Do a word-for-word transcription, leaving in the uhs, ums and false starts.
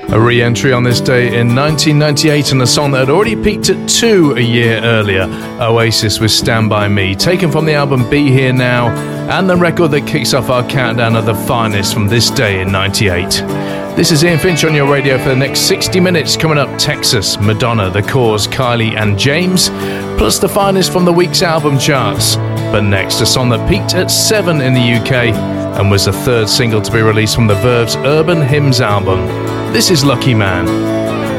A re-entry on this day in nineteen ninety-eight and a song that had already peaked at two a year earlier, Oasis with Stand By Me, taken from the album Be Here Now, and the record that kicks off our countdown of the finest from this day in ninety-eight. This is Ian Finch on your radio for the next sixty minutes. Coming up, Texas, Madonna, The Cause, Kylie and James, plus the finest from the week's album charts. But next, a song that peaked at seven in the U K and was the third single to be released from the Verve's Urban Hymns album. This is Lucky Man.